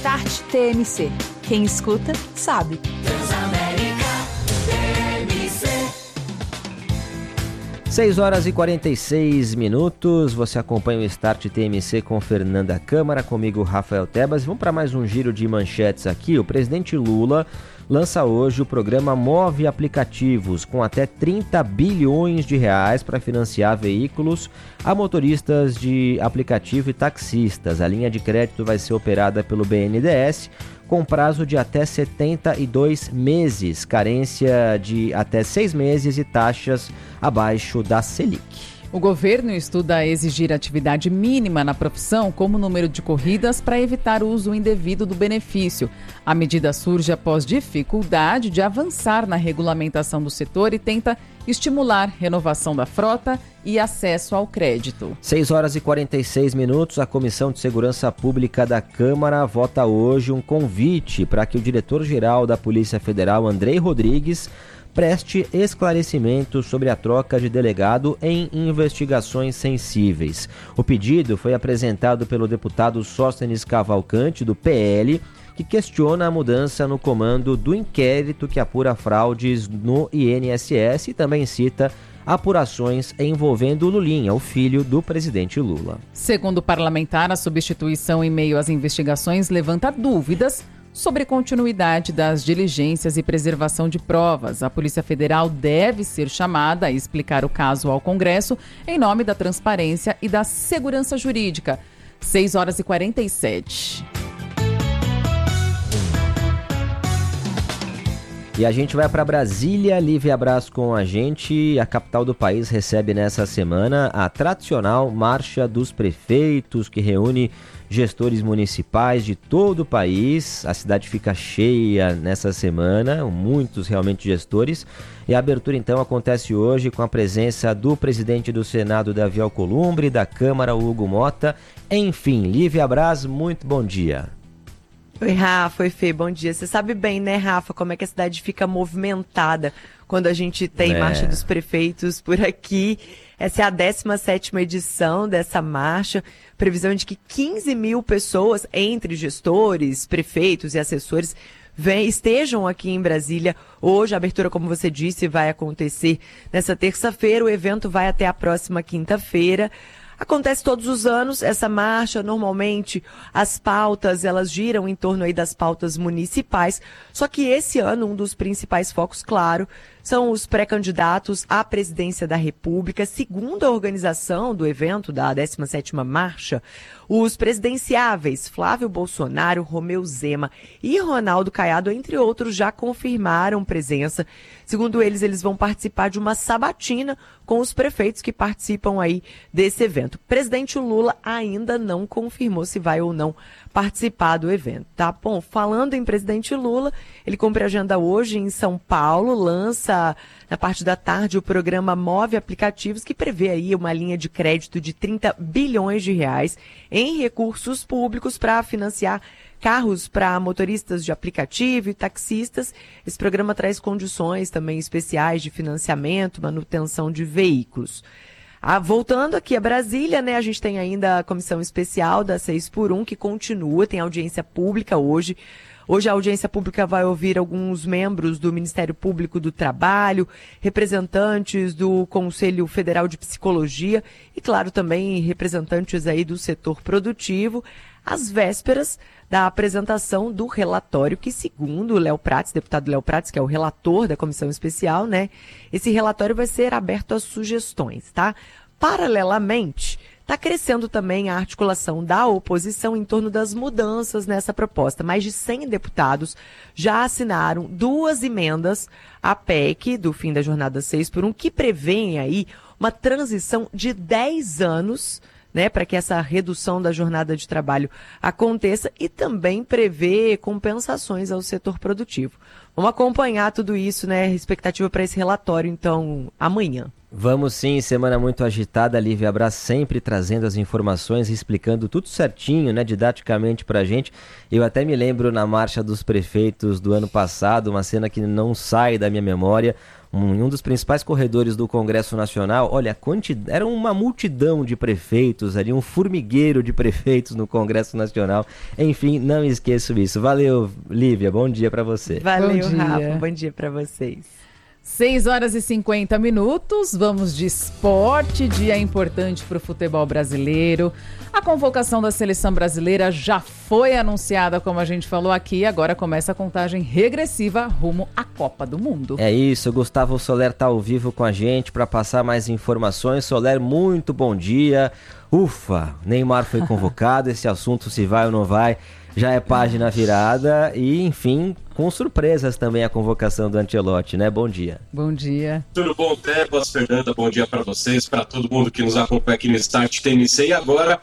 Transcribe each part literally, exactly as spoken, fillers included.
Start T M C. Quem escuta, sabe. Transamérica T M C. seis horas e quarenta e seis minutos, você acompanha o Start T M C com Fernanda Câmara, comigo Rafael Tebas. Vamos para mais um giro de manchetes aqui. O presidente Lula lança hoje o programa Move Aplicativos, com até trinta bilhões de reais para financiar veículos a motoristas de aplicativo e taxistas. A linha de crédito vai ser operada pelo B N D E S, com prazo de até setenta e dois meses, carência de até seis meses e taxas abaixo da Selic. O governo estuda exigir atividade mínima na profissão como número de corridas para evitar o uso indevido do benefício. A medida surge após dificuldade de avançar na regulamentação do setor e tenta estimular renovação da frota e acesso ao crédito. seis horas e quarenta e seis minutos, a Comissão de Segurança Pública da Câmara vota hoje um convite para que o diretor-geral da Polícia Federal, Andrei Rodrigues, preste esclarecimentos sobre a troca de delegado em investigações sensíveis. O pedido foi apresentado pelo deputado Sóstenes Cavalcante, do P L, que questiona a mudança no comando do inquérito que apura fraudes no I N S S e também cita apurações envolvendo o Lulinha, o filho do presidente Lula. Segundo o parlamentar, a substituição em meio às investigações levanta dúvidas sobre continuidade das diligências e preservação de provas. A Polícia Federal deve ser chamada a explicar o caso ao Congresso em nome da transparência e da segurança jurídica. seis horas e quarenta e sete. E a gente vai para Brasília. Lívia Braz com a gente. A capital do país recebe nessa semana a tradicional Marcha dos Prefeitos, que reúne gestores municipais de todo o país. A cidade fica cheia nessa semana, muitos realmente gestores. E a abertura então acontece hoje com a presença do presidente do Senado, Davi Alcolumbre, da Câmara, Hugo Mota. Enfim, Lívia Braz, muito bom dia. Oi, Rafa, oi, Fê, bom dia. Você sabe bem, né, Rafa, como é que a cidade fica movimentada quando a gente tem é. Marcha dos Prefeitos por aqui. Essa é a décima sétima edição dessa marcha. Previsão de que quinze mil pessoas, entre gestores, prefeitos e assessores, vem, estejam aqui em Brasília. Hoje a abertura, como você disse, vai acontecer nessa terça-feira. O evento vai até a próxima quinta-feira. Acontece todos os anos essa marcha. Normalmente as pautas, elas giram em torno aí das pautas municipais. Só que esse ano um dos principais focos, claro, são os pré-candidatos à presidência da República. Segundo a organização do evento da décima sétima Marcha, os presidenciáveis Flávio Bolsonaro, Romeu Zema e Ronaldo Caiado, entre outros, já confirmaram presença. Segundo eles, eles vão participar de uma sabatina com os prefeitos que participam aí desse evento. O presidente Lula ainda não confirmou se vai ou não participar do evento, tá? Bom, falando em presidente Lula, ele cumpre a agenda hoje em São Paulo, lança na parte da tarde o programa Move Aplicativos, que prevê aí uma linha de crédito de trinta bilhões de reais em recursos públicos para financiar carros para motoristas de aplicativo e taxistas. Esse programa traz condições também especiais de financiamento, manutenção de veículos. Ah, voltando aqui a Brasília, né, a gente tem ainda a comissão especial da seis por um, que continua, tem audiência pública hoje. Hoje a audiência pública vai ouvir alguns membros do Ministério Público do Trabalho, representantes do Conselho Federal de Psicologia e, claro, também representantes aí do setor produtivo, às vésperas da apresentação do relatório que, segundo o Léo Prates, deputado Léo Prates, que é o relator da comissão especial, né, esse relatório vai ser aberto às sugestões, tá? Paralelamente, está crescendo também a articulação da oposição em torno das mudanças nessa proposta. Mais de cem deputados já assinaram duas emendas à P E C do fim da jornada seis por um, que prevêem aí uma transição de dez anos, né, para que essa redução da jornada de trabalho aconteça, e também prevê compensações ao setor produtivo. Vamos acompanhar tudo isso, né? Expectativa para esse relatório, então, amanhã. Vamos sim, semana muito agitada. A Lívia Braz sempre trazendo as informações e explicando tudo certinho, né, didaticamente pra gente. Eu até me lembro na Marcha dos Prefeitos do ano passado, uma cena que não sai da minha memória. um, em um dos principais corredores do Congresso Nacional. Olha, quanti... era uma multidão de prefeitos ali, um formigueiro de prefeitos no Congresso Nacional. Enfim, não esqueço isso. Valeu, Lívia, bom dia para você. Valeu, Rafa, bom dia para vocês. seis horas e cinquenta minutos, vamos de esporte, dia importante para o futebol brasileiro. A convocação da seleção brasileira já foi anunciada, como a gente falou aqui, agora começa a contagem regressiva rumo à Copa do Mundo. É isso, Gustavo Soler está ao vivo com a gente para passar mais informações. Soler, muito bom dia. Ufa, Neymar foi convocado, esse assunto se vai ou não vai, já é página virada e, enfim, com surpresas também a convocação do Ancelotti, né? Bom dia. Bom dia. Tudo bom, Tebas, Fernanda, bom dia para vocês, para todo mundo que nos acompanha aqui no Start T M C. E agora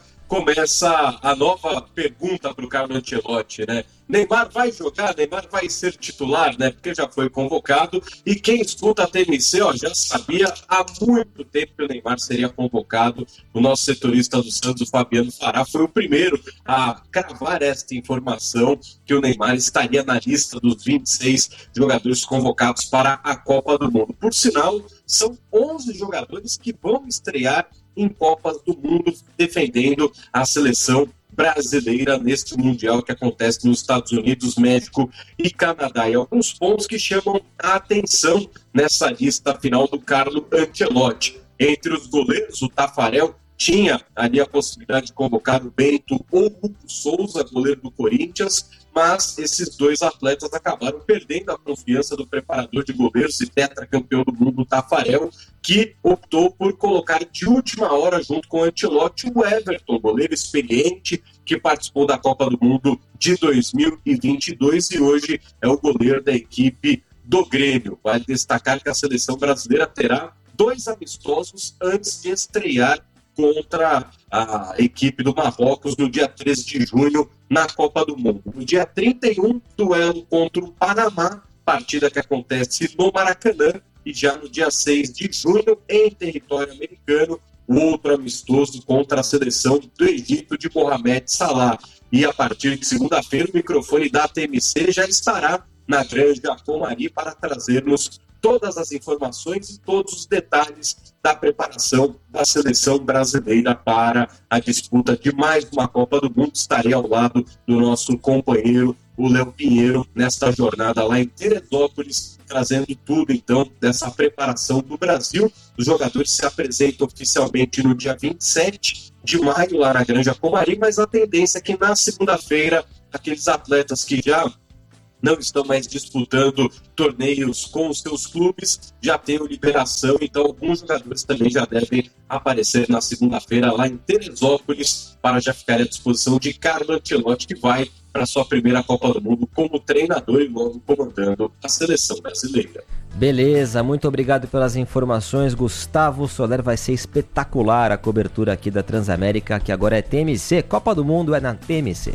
começa a nova pergunta para o Carlo Ancelotti, né? Neymar vai jogar, Neymar vai ser titular, né? Porque já foi convocado e quem escuta a T M C, ó, já sabia há muito tempo que o Neymar seria convocado. O nosso setorista do Santos, o Fabiano Fará, foi o primeiro a cravar esta informação que o Neymar estaria na lista dos vinte e seis jogadores convocados para a Copa do Mundo. Por sinal, são onze jogadores que vão estrear em Copas do Mundo defendendo a seleção brasileira neste Mundial que acontece nos Estados Unidos, México e Canadá. E alguns pontos que chamam a atenção nessa lista final do Carlo Ancelotti. Entre os goleiros, o Tafarel tinha ali a possibilidade de convocar o Bento ou o Hugo Souza, goleiro do Corinthians, mas esses dois atletas acabaram perdendo a confiança do preparador de goleiros e tetracampeão do mundo, Tafarel, que optou por colocar de última hora, junto com o Ancelotti, o Everton, goleiro experiente, que participou da Copa do Mundo de dois mil e vinte e dois e hoje é o goleiro da equipe do Grêmio. Vale destacar que a seleção brasileira terá dois amistosos antes de estrear contra a equipe do Marrocos no dia treze de junho na Copa do Mundo. No dia trinta e um, duelo contra o Panamá, partida que acontece no Maracanã, e já no dia seis de junho, em território americano, outro amistoso contra a seleção do Egito de Mohamed Salah. E a partir de segunda-feira, o microfone da T M C já estará na Granja Comari para trazermos todas as informações e todos os detalhes da preparação da seleção brasileira para a disputa de mais uma Copa do Mundo. Estarei ao lado do nosso companheiro, o Léo Pinheiro, nesta jornada lá em Teresópolis, trazendo tudo, então, dessa preparação do Brasil. Os jogadores se apresentam oficialmente no dia vinte e sete de maio, lá na Granja Comari, mas a tendência é que na segunda-feira, aqueles atletas que já não estão mais disputando torneios com os seus clubes, já tenham liberação, então alguns jogadores também já devem aparecer na segunda-feira lá em Teresópolis para já ficar à disposição de Carlo Ancelotti, que vai para sua primeira Copa do Mundo como treinador e logo comandando a seleção brasileira. Beleza, muito obrigado pelas informações, Gustavo Soler. Vai ser espetacular a cobertura aqui da Transamérica, que agora é T M C, Copa do Mundo é na T M C.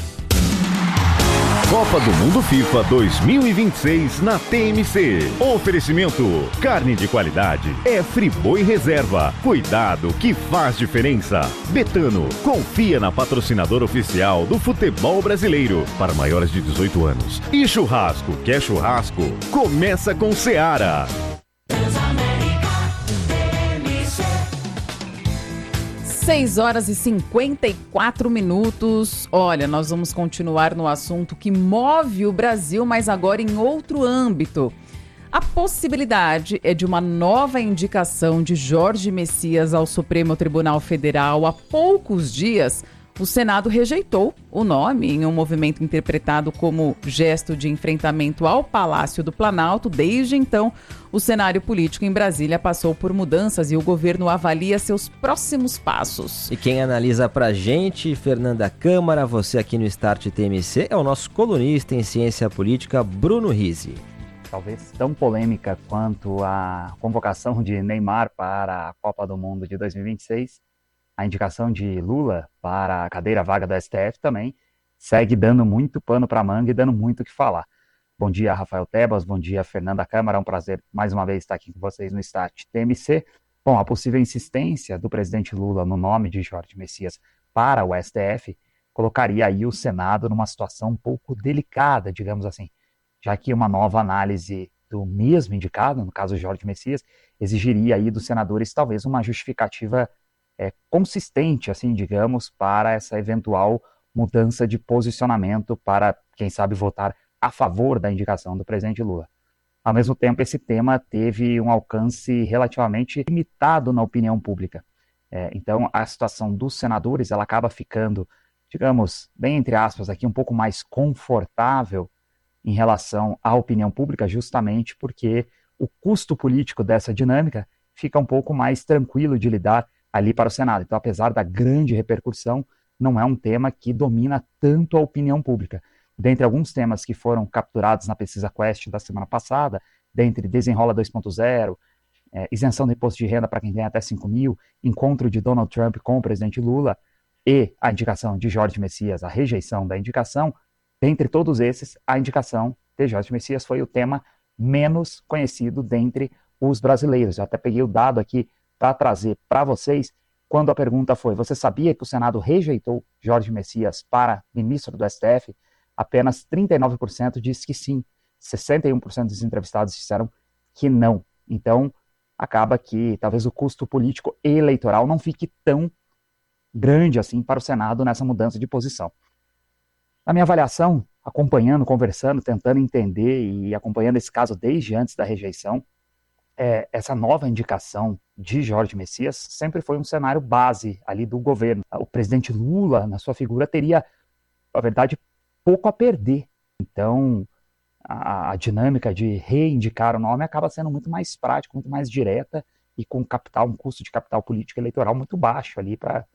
Copa do Mundo FIFA dois mil e vinte e seis na T M C. Oferecimento: carne de qualidade é Friboi Reserva. Cuidado que faz diferença. Betano, confia na patrocinadora oficial do futebol brasileiro para maiores de dezoito anos. E churrasco, quer churrasco? Começa com Seara. seis horas e cinquenta e quatro minutos. Olha, nós vamos continuar no assunto que move o Brasil, mas agora em outro âmbito. A possibilidade é de uma nova indicação de Jorge Messias ao Supremo Tribunal Federal. Há poucos dias, o Senado rejeitou o nome em um movimento interpretado como gesto de enfrentamento ao Palácio do Planalto. Desde então, o cenário político em Brasília passou por mudanças e o governo avalia seus próximos passos. E quem analisa pra gente, Fernanda Câmara, você aqui no Start T M C, é o nosso colunista em ciência política, Bruno Rizzi. Talvez tão polêmica quanto a convocação de Neymar para a Copa do Mundo de dois mil e vinte e seis, a indicação de Lula para a cadeira vaga do S T F também segue dando muito pano para manga e dando muito o que falar. Bom dia, Rafael Tebas, bom dia, Fernanda Câmara, é um prazer mais uma vez estar aqui com vocês no Start T M C. Bom, a possível insistência do presidente Lula no nome de Jorge Messias para o S T F colocaria aí o Senado numa situação um pouco delicada, digamos assim, já que uma nova análise candidato mesmo indicado, no caso Jorge Messias, exigiria aí dos senadores talvez uma justificativa é, consistente, assim, digamos, para essa eventual mudança de posicionamento para, quem sabe, votar a favor da indicação do presidente Lula. Ao mesmo tempo, esse tema teve um alcance relativamente limitado na opinião pública. É, então, a situação dos senadores, ela acaba ficando, digamos, bem entre aspas aqui, um pouco mais confortável em relação à opinião pública, justamente porque o custo político dessa dinâmica fica um pouco mais tranquilo de lidar ali para o Senado. Então, apesar da grande repercussão, não é um tema que domina tanto a opinião pública. Dentre alguns temas que foram capturados na pesquisa Quest da semana passada, dentre Desenrola dois ponto zero, é, isenção do imposto de renda para quem ganha até cinco mil, encontro de Donald Trump com o presidente Lula e a indicação de Jorge Messias, a rejeição da indicação, dentre todos esses, a indicação de Jorge Messias foi o tema menos conhecido dentre os brasileiros. Eu até peguei o dado aqui para trazer para vocês, quando a pergunta foi: você sabia que o Senado rejeitou Jorge Messias para ministro do S T F? Apenas trinta e nove por cento disse que sim, sessenta e um por cento dos entrevistados disseram que não. Então, acaba que talvez o custo político e eleitoral não fique tão grande assim para o Senado nessa mudança de posição. Na minha avaliação, acompanhando, conversando, tentando entender e acompanhando esse caso desde antes da rejeição, é, essa nova indicação de Jorge Messias sempre foi um cenário base ali do governo. O presidente Lula, na sua figura, teria, na verdade, pouco a perder. Então, a, a dinâmica de reivindicar o nome acaba sendo muito mais prática, muito mais direta e com capital, um custo de capital político eleitoral muito baixo ali para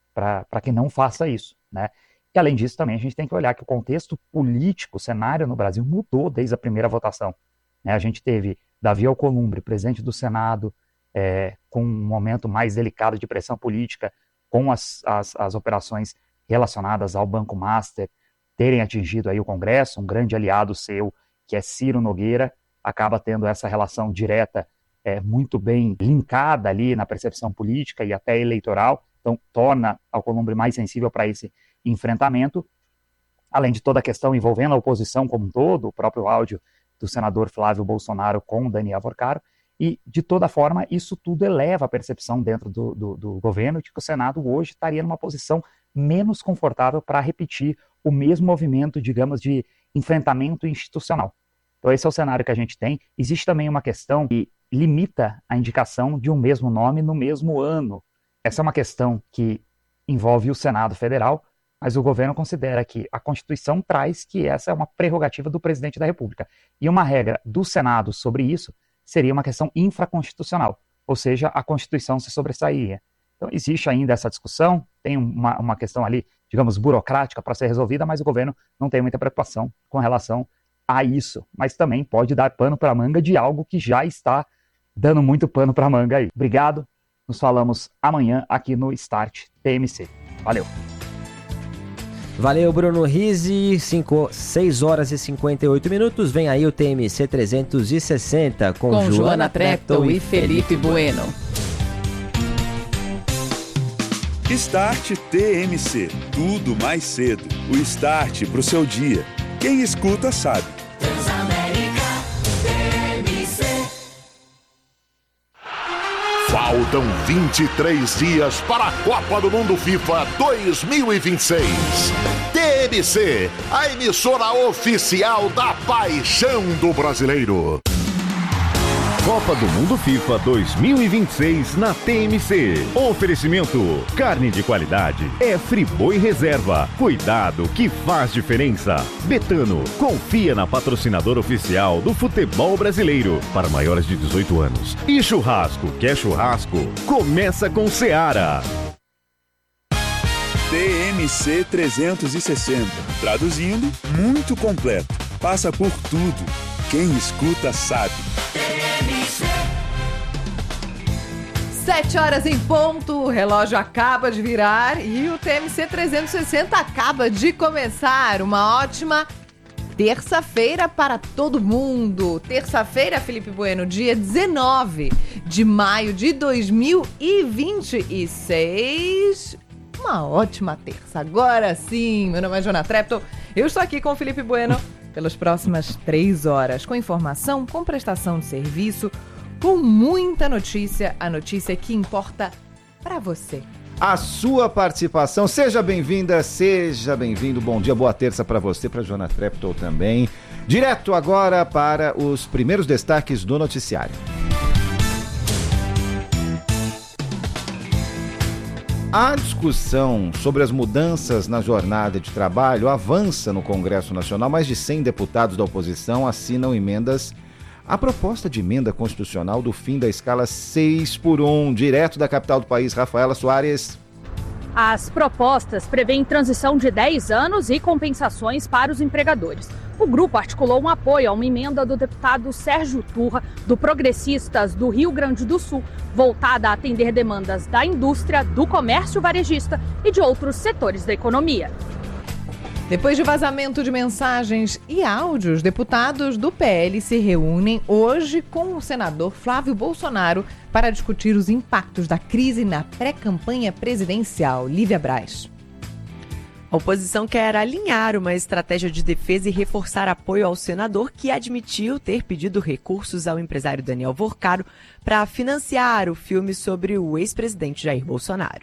que não faça isso, né? E além disso também a gente tem que olhar que o contexto político, o cenário no Brasil mudou desde a primeira votação, né? A gente teve Davi Alcolumbre, presidente do Senado, é, com um momento mais delicado de pressão política, com as, as, as operações relacionadas ao Banco Master terem atingido aí o Congresso. Um grande aliado seu, que é Ciro Nogueira, acaba tendo essa relação direta é, muito bem linkada ali na percepção política e até eleitoral, então torna Alcolumbre mais sensível para esse enfrentamento, além de toda a questão envolvendo a oposição como um todo, o próprio áudio do senador Flávio Bolsonaro com Daniel Vorcaro, e de toda forma isso tudo eleva a percepção dentro do, do, do governo de que o Senado hoje estaria numa posição menos confortável para repetir o mesmo movimento, digamos, de enfrentamento institucional. Então esse é o cenário que a gente tem. Existe também uma questão que limita a indicação de um mesmo nome no mesmo ano. Essa é uma questão que envolve o Senado Federal, mas o governo considera que a Constituição traz que essa é uma prerrogativa do presidente da República. E uma regra do Senado sobre isso seria uma questão infraconstitucional, ou seja, a Constituição se sobressairia. Então existe ainda essa discussão, tem uma, uma questão ali, digamos, burocrática para ser resolvida, mas o governo não tem muita preocupação com relação a isso. Mas também pode dar pano para a manga de algo que já está dando muito pano para a manga aí. Obrigado, nos falamos amanhã aqui no Start T M C. Valeu! Valeu, Bruno Rizzi, seis horas e cinquenta e oito minutos, vem aí o T M C trezentos e sessenta com, com Joana, Joana Treptow e Felipe Bueno. Start T M C, tudo mais cedo, o start pro seu dia. Quem escuta sabe. Transamérica T M C. Faltam vinte e três dias para a Copa do Mundo FIFA dois mil e vinte e seis. T M C, a emissora oficial da paixão do brasileiro. Copa do Mundo FIFA dois mil e vinte e seis na T M C. Oferecimento: carne de qualidade é Friboi Reserva. Cuidado que faz diferença. Betano, confia na patrocinadora oficial do futebol brasileiro para maiores de dezoito anos. E churrasco, quer churrasco? Começa com Seara. T M C trezentos e sessenta, traduzindo, muito completo. Passa por tudo. Quem escuta sabe. Sete horas em ponto, o relógio acaba de virar e o T M C trezentos e sessenta acaba de começar. Uma ótima terça-feira para todo mundo. Terça-feira, Felipe Bueno, dia dezenove de maio de dois mil e vinte e seis. Uma ótima terça. Agora sim, meu nome é Joana Treptow. Eu estou aqui com o Felipe Bueno pelas próximas três horas, com informação, com prestação de serviço, com muita notícia, a notícia que importa para você. A sua participação, seja bem-vinda, seja bem-vindo, bom dia, boa terça para você, para Joana Treptow também. Direto agora para os primeiros destaques do noticiário. A discussão sobre as mudanças na jornada de trabalho avança no Congresso Nacional. Mais de cem deputados da oposição assinam emendas à proposta de emenda constitucional do fim da escala seis por um. Direto da capital do país, Rafaela Soares. As propostas prevêem transição de dez anos e compensações para os empregadores. O grupo articulou um apoio a uma emenda do deputado Sérgio Turra, do Progressistas do Rio Grande do Sul, voltada a atender demandas da indústria, do comércio varejista e de outros setores da economia. Depois de vazamento de mensagens e áudios, deputados do P L se reúnem hoje com o senador Flávio Bolsonaro para discutir os impactos da crise na pré-campanha presidencial. Lívia Braz. A oposição quer alinhar uma estratégia de defesa e reforçar apoio ao senador, que admitiu ter pedido recursos ao empresário Daniel Vorcaro para financiar o filme sobre o ex-presidente Jair Bolsonaro.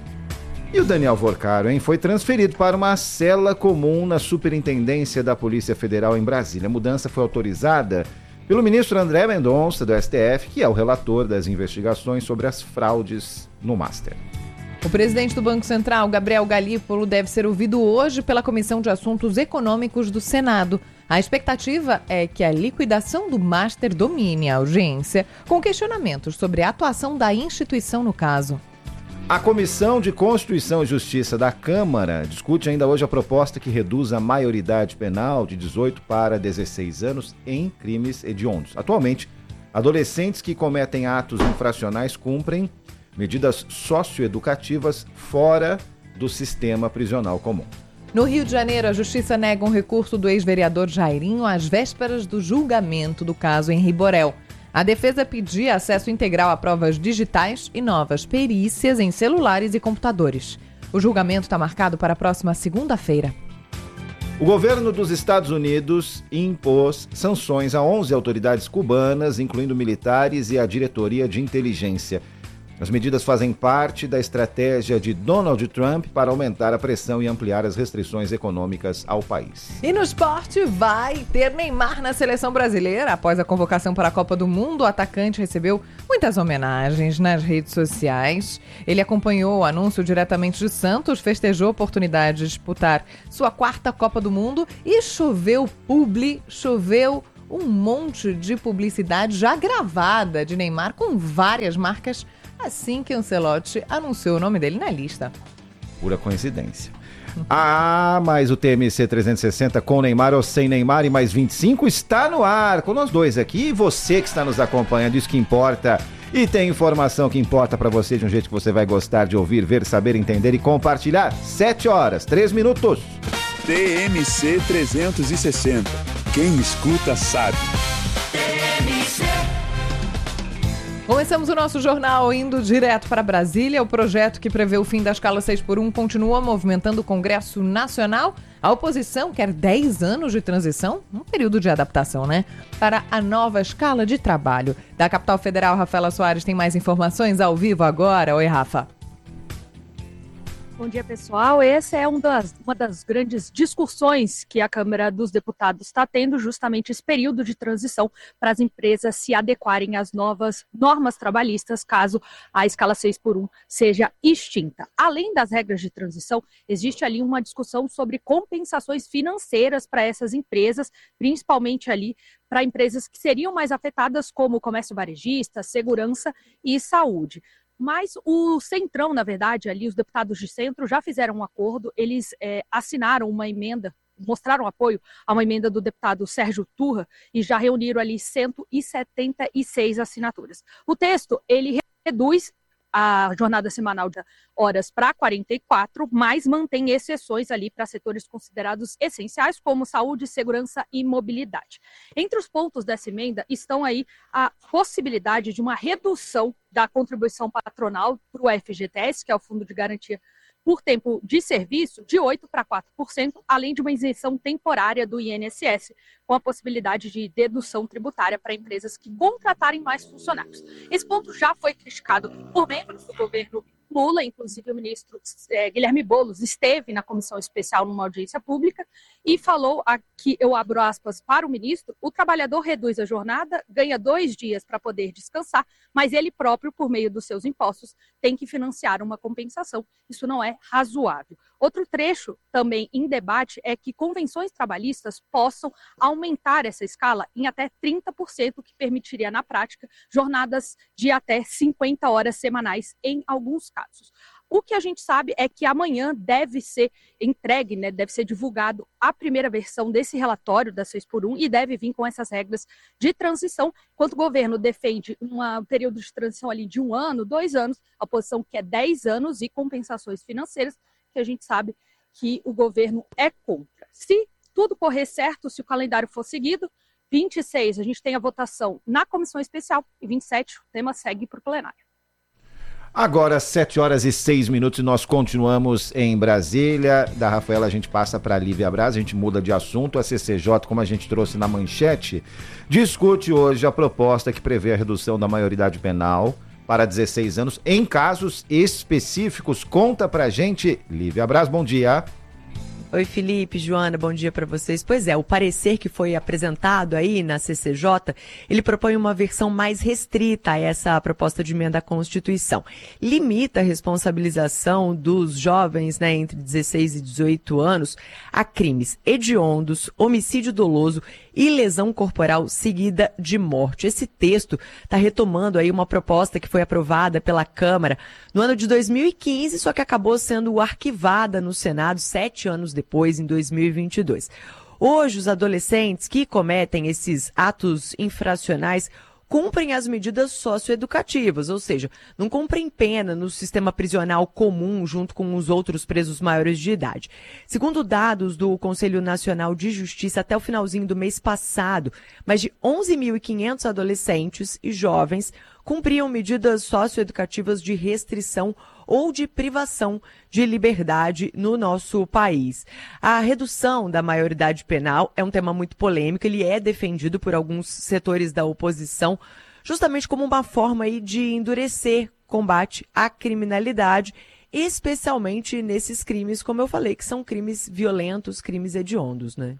E o Daniel Vorcaro, hein, foi transferido para uma cela comum na Superintendência da Polícia Federal em Brasília. A mudança foi autorizada pelo ministro André Mendonça, do S T F, que é o relator das investigações sobre as fraudes no Master. O presidente do Banco Central, Gabriel Galípolo, deve ser ouvido hoje pela Comissão de Assuntos Econômicos do Senado. A expectativa é que a liquidação do Master domine a audiência, com questionamentos sobre a atuação da instituição no caso. A Comissão de Constituição e Justiça da Câmara discute ainda hoje a proposta que reduz a maioridade penal de dezoito para dezesseis anos em crimes hediondos. Atualmente, adolescentes que cometem atos infracionais cumprem medidas socioeducativas fora do sistema prisional comum. No Rio de Janeiro, a Justiça nega um recurso do ex-vereador Jairinho às vésperas do julgamento do caso Henri Borel. A defesa pedia acesso integral a provas digitais e novas perícias em celulares e computadores. O julgamento está marcado para a próxima segunda-feira. O governo dos Estados Unidos impôs sanções a onze autoridades cubanas, incluindo militares e a diretoria de inteligência. As medidas fazem parte da estratégia de Donald Trump para aumentar a pressão e ampliar as restrições econômicas ao país. E no esporte vai ter Neymar na seleção brasileira. Após a convocação para a Copa do Mundo, o atacante recebeu muitas homenagens nas redes sociais. Ele acompanhou o anúncio diretamente de Santos, festejou a oportunidade de disputar sua quarta Copa do Mundo e choveu publi, choveu um monte de publicidade já gravada de Neymar com várias marcas, assim que Ancelotti anunciou o nome dele na lista. Pura coincidência. Ah, mas o T M C trezentos e sessenta com Neymar ou sem Neymar e mais vinte e cinco está no ar, com nós dois aqui. E você que está nos acompanhando, isso que importa. E tem informação que importa para você de um jeito que você vai gostar de ouvir, ver, saber, entender e compartilhar. Sete horas, três minutos. T M C trezentos e sessenta. Quem escuta sabe. Começamos o nosso jornal indo direto para Brasília. O projeto que prevê o fim da escala seis por um continua movimentando o Congresso Nacional. A oposição quer dez anos de transição, um período de adaptação, né? Para a nova escala de trabalho. Da capital federal, Rafaela Soares tem mais informações ao vivo agora. Oi, Rafa. Bom dia, pessoal. Essa é uma das, uma das grandes discussões que a Câmara dos Deputados está tendo, justamente esse período de transição para as empresas se adequarem às novas normas trabalhistas, caso a escala seis por um seja extinta. Além das regras de transição, existe ali uma discussão sobre compensações financeiras para essas empresas, principalmente ali para empresas que seriam mais afetadas, como comércio varejista, segurança e saúde. Mas o Centrão, na verdade, ali os deputados de centro já fizeram um acordo, eles é, assinaram uma emenda, mostraram apoio a uma emenda do deputado Sérgio Turra e já reuniram ali cento e setenta e seis assinaturas. O texto, ele reduz a jornada semanal de horas para quarenta e quatro, mas mantém exceções ali para setores considerados essenciais, como saúde, segurança e mobilidade. Entre os pontos dessa emenda estão aí a possibilidade de uma redução da contribuição patronal para o F G T S, que é o Fundo de Garantia por tempo de serviço de oito para quatro por cento, além de uma isenção temporária do I N S S, com a possibilidade de dedução tributária para empresas que contratarem mais funcionários. Esse ponto já foi criticado por membros do governo Lula, inclusive o ministro é, Guilherme Boulos esteve na comissão especial numa audiência pública e falou, aqui eu abro aspas para o ministro, o trabalhador reduz a jornada, ganha dois dias para poder descansar, mas ele próprio, por meio dos seus impostos, tem que financiar uma compensação. Isso não é razoável. Outro trecho também em debate é que convenções trabalhistas possam aumentar essa escala em até trinta por cento, o que permitiria, na prática, jornadas de até cinquenta horas semanais em alguns casos. O que a gente sabe é que amanhã deve ser entregue, né, deve ser divulgado a primeira versão desse relatório da seis por um e deve vir com essas regras de transição, enquanto o governo defende um período de transição ali de um ano, dois anos, a oposição quer dez anos e compensações financeiras, que a gente sabe que o governo é contra. Se tudo correr certo, se o calendário for seguido, vinte e seis a gente tem a votação na comissão especial e vinte e sete o tema segue para o plenário. Agora, sete horas e seis minutos e nós continuamos em Brasília. Da Rafaela a gente passa para a Lívia Braz, a gente muda de assunto. A C C J, como a gente trouxe na manchete, discute hoje a proposta que prevê a redução da maioridade penal para dezesseis anos em casos específicos. Conta pra gente, Lívia Braz, bom dia. Oi, Felipe, Joana, bom dia para vocês. Pois é, o parecer que foi apresentado aí na C C J, ele propõe uma versão mais restrita a essa proposta de emenda à Constituição. Limita a responsabilização dos jovens, né, entre dezesseis e dezoito anos a crimes hediondos, homicídio doloso e lesão corporal seguida de morte. Esse texto está retomando aí uma proposta que foi aprovada pela Câmara no ano de dois mil e quinze, só que acabou sendo arquivada no Senado sete anos depois, em dois mil e vinte e dois. Hoje, os adolescentes que cometem esses atos infracionais cumprem as medidas socioeducativas, ou seja, não cumprem pena no sistema prisional comum junto com os outros presos maiores de idade. Segundo dados do Conselho Nacional de Justiça, até o finalzinho do mês passado, mais de onze mil e quinhentos adolescentes e jovens cumpriam medidas socioeducativas de restrição ou de privação de liberdade no nosso país. A redução da maioridade penal é um tema muito polêmico, ele é defendido por alguns setores da oposição, justamente como uma forma aí de endurecer combate à criminalidade, especialmente nesses crimes, como eu falei, que são crimes violentos, crimes hediondos, né?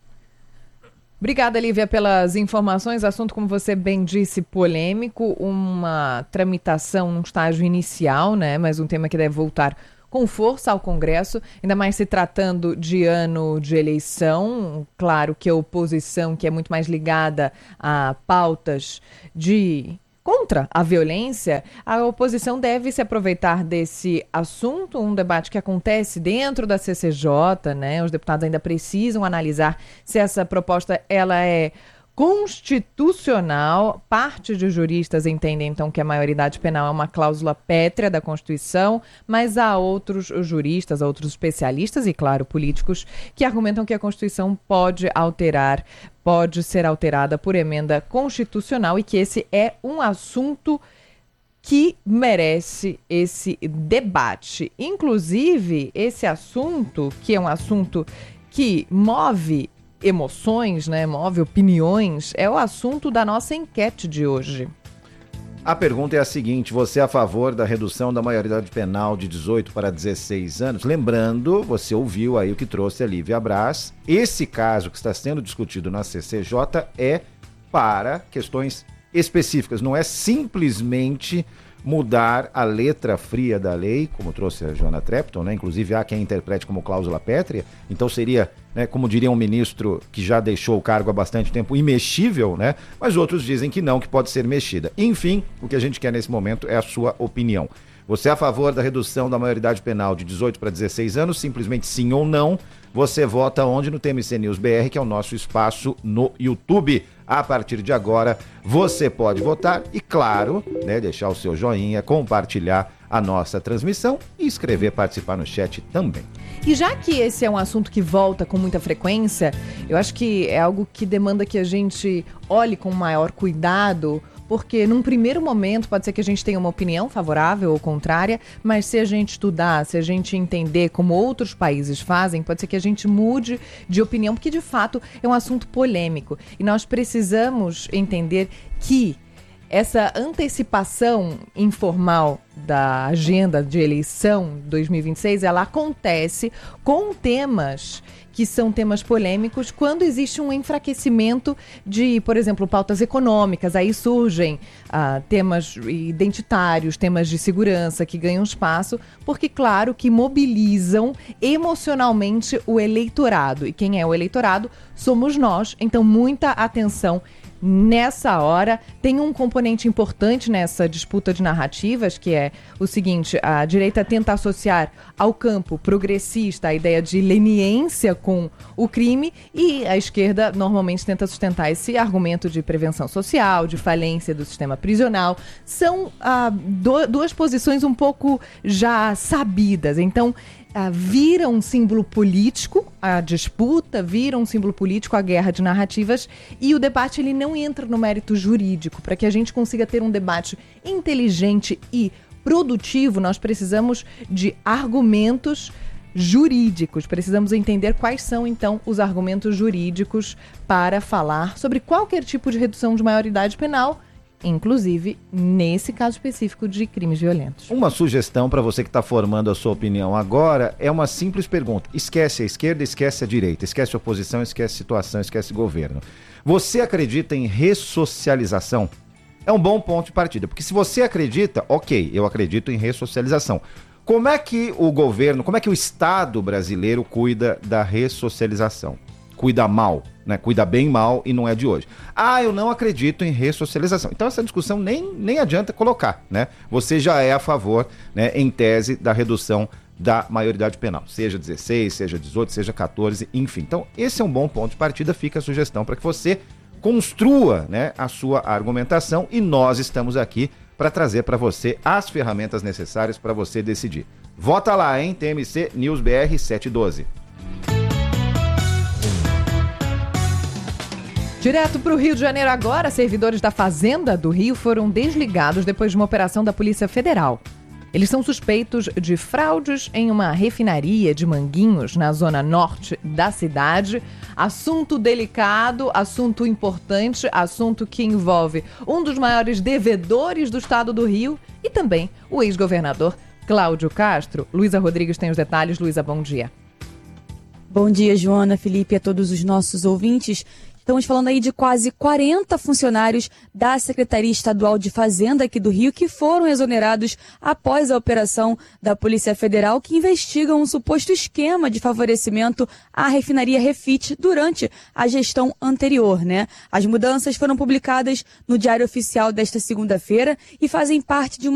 Obrigada, Lívia, pelas informações. Assunto, como você bem disse, polêmico, uma tramitação num estágio inicial, né? Mas um tema que deve voltar com força ao Congresso, ainda mais se tratando de ano de eleição. Claro que a oposição, que é muito mais ligada a pautas de contra a violência, a oposição deve se aproveitar desse assunto, um debate que acontece dentro da C C J, né? Os deputados ainda precisam analisar se essa proposta ela é constitucional. Parte de juristas entendem, então, que a maioridade penal é uma cláusula pétrea da Constituição, mas há outros juristas, outros especialistas e, claro, políticos, que argumentam que a Constituição pode alterar, pode ser alterada por emenda constitucional e que esse é um assunto que merece esse debate. Inclusive, esse assunto, que é um assunto que move emoções, né, move opiniões, é o assunto da nossa enquete de hoje. A pergunta é a seguinte: você é a favor da redução da maioridade penal de dezoito para dezesseis anos? Lembrando, você ouviu aí o que trouxe a Lívia Braz. Esse caso que está sendo discutido na C C J é para questões específicas, não é simplesmente mudar a letra fria da lei, como trouxe a Joana Trepton, né? Inclusive há quem interprete como cláusula pétrea, então seria, né, como diria um ministro que já deixou o cargo há bastante tempo, imexível, né? Mas outros dizem que não, que pode ser mexida. Enfim, o que a gente quer nesse momento é a sua opinião. Você é a favor da redução da maioridade penal de dezoito para dezesseis anos? Simplesmente sim ou não. Você vota onde? No T M C News B R, que é o nosso espaço no YouTube. A partir de agora, você pode votar e, claro, né, deixar o seu joinha, compartilhar a nossa transmissão e escrever, participar no chat também. E já que esse é um assunto que volta com muita frequência, eu acho que é algo que demanda que a gente olhe com maior cuidado, porque num primeiro momento pode ser que a gente tenha uma opinião favorável ou contrária, mas se a gente estudar, se a gente entender como outros países fazem, pode ser que a gente mude de opinião, porque de fato é um assunto polêmico. E nós precisamos entender que essa antecipação informal da agenda de eleição dois mil e vinte e seis, ela acontece com temas que são temas polêmicos quando existe um enfraquecimento de, por exemplo, pautas econômicas. Aí surgem ah, temas identitários, temas de segurança que ganham espaço, porque, claro, que mobilizam emocionalmente o eleitorado. E quem é o eleitorado? Somos nós. Então, muita atenção nessa hora. Tem um componente importante nessa disputa de narrativas, que é o seguinte: a direita tenta associar ao campo progressista a ideia de leniência com o crime, e a esquerda normalmente tenta sustentar esse argumento de prevenção social, de falência do sistema prisional. São ah, do, duas posições um pouco já sabidas. Então, ah, vira um símbolo político a disputa, vira um símbolo político a guerra de narrativas, e o debate ele não entra no mérito jurídico. Para que a gente consiga ter um debate inteligente e produtivo, nós precisamos de argumentos jurídicos. Precisamos entender quais são, então, os argumentos jurídicos para falar sobre qualquer tipo de redução de maioridade penal, inclusive nesse caso específico de crimes violentos. Uma sugestão para você que está formando a sua opinião agora é uma simples pergunta. Esquece a esquerda, esquece a direita, esquece a oposição, esquece a situação, esquece o governo. Você acredita em ressocialização? É um bom ponto de partida, porque se você acredita, ok, eu acredito em ressocialização. Como é que o governo, como é que o Estado brasileiro cuida da ressocialização? Cuida mal, né? Cuida bem mal, e não é de hoje. Ah, eu não acredito em ressocialização. Então essa discussão nem, nem adianta colocar, né? Você já é a favor, né, em tese, da redução da maioridade penal. Seja dezesseis, seja dezoito, seja quatorze, enfim. Então esse é um bom ponto de partida, fica a sugestão para que você construa, né, a sua argumentação, e nós estamos aqui para trazer para você as ferramentas necessárias para você decidir. Vota lá, hein? T M C News B R sete doze. Direto para o Rio de Janeiro agora, servidores da Fazenda do Rio foram desligados depois de uma operação da Polícia Federal. Eles são suspeitos de fraudes em uma refinaria de Manguinhos, na zona norte da cidade. Assunto delicado, assunto importante, assunto que envolve um dos maiores devedores do estado do Rio e também o ex-governador Cláudio Castro. Luísa Rodrigues tem os detalhes. Luísa, bom dia. Bom dia, Joana, Felipe e a todos os nossos ouvintes. Estamos falando aí de quase quarenta funcionários da Secretaria Estadual de Fazenda aqui do Rio que foram exonerados após a operação da Polícia Federal, que investiga um suposto esquema de favorecimento à refinaria Refit durante a gestão anterior, né? As mudanças foram publicadas no Diário Oficial desta segunda-feira e fazem parte de uma